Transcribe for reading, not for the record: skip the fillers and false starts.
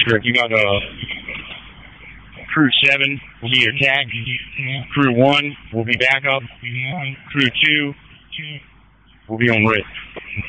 trip. You got Crew 7 will be your tag. Crew 1 will be backup. Crew 2 will be on RIT.